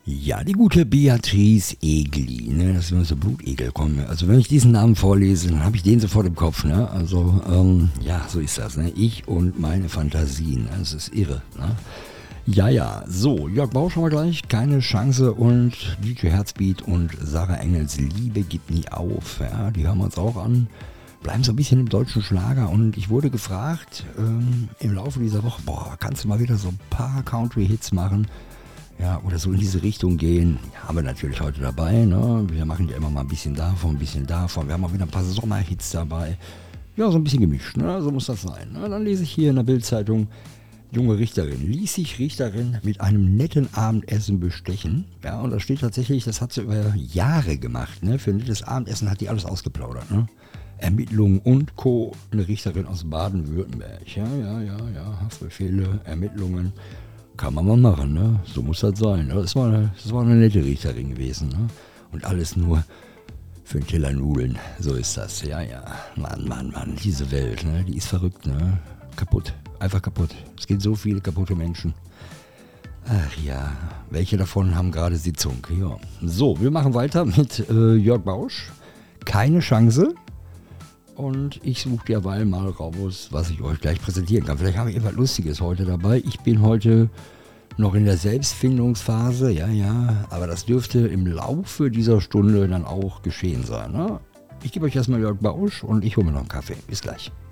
Ja, die gute Beatrice Egli, ne, das ist immer so Blutegel kommen. Also wenn ich diesen Namen vorlese, dann habe ich den sofort im Kopf, ne? Also, ja, so ist das, ne? Ich und meine Fantasien, ne? Das ist irre, ne? Ja, ja, so, Jörg Bausch haben wir gleich, keine Chance und DJ Herzbeat und Sarah Engels Liebe gibt nie auf, ja, die hören wir uns auch an. Bleiben so ein bisschen im deutschen Schlager und ich wurde gefragt im Laufe dieser Woche, boah, kannst du mal wieder so ein paar Country-Hits machen? Ja, oder so in diese Richtung gehen. Ja, haben wir natürlich heute dabei. Ne? Wir machen ja immer mal ein bisschen davon, ein bisschen davon. Wir haben auch wieder ein paar Sommerhits dabei. Ja, so ein bisschen gemischt. Ne? So muss das sein. Ne? Dann lese ich hier in der Bildzeitung, junge Richterin ließ sich Richterin mit einem netten Abendessen bestechen. Ja, und das steht tatsächlich, das hat sie über Jahre gemacht. Ne? Für ein nettes Abendessen hat die alles ausgeplaudert. Ne? Ermittlungen und Co. Eine Richterin aus Baden-Württemberg. Ja, Haftbefehle, Ermittlungen. Kann man mal machen, ne? So muss das sein. Das war eine nette Richterin gewesen, ne? Und alles nur für einen Teller Nudeln. So ist das. Ja, ja. Mann. Diese Welt, ne? Die ist verrückt, ne? Kaputt. Einfach kaputt. Es gibt so viele kaputte Menschen. Ach ja. Welche davon haben gerade Sitzung? Ja. So, wir machen weiter mit Jörg Bausch. Keine Chance. Und ich suche derweil mal raus, was ich euch gleich präsentieren kann. Vielleicht habe ich etwas Lustiges heute dabei. Ich bin heute noch in der Selbstfindungsphase, ja, aber das dürfte im Laufe dieser Stunde dann auch geschehen sein. Ne? Ich gebe euch erstmal Jörg Bausch und ich hole mir noch einen Kaffee. Bis gleich.